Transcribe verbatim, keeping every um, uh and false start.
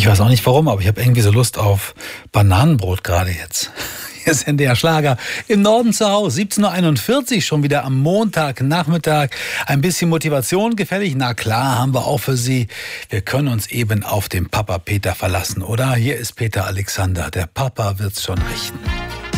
weiß auch nicht warum, aber ich habe irgendwie so Lust auf Bananenbrot gerade jetzt. Hier ist N D R Schlager im Norden zu Hause, siebzehn Uhr einundvierzig, schon wieder am Montagnachmittag. Ein bisschen Motivation gefällig? Na klar, haben wir auch für Sie. Wir können uns eben auf den Papa Peter verlassen, oder? Hier ist Peter Alexander, der Papa wird's schon richten.